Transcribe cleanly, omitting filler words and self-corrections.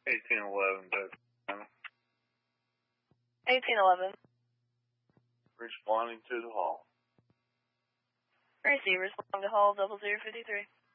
1811, 1811. responding to the hall. Receive, responding to hall 0053.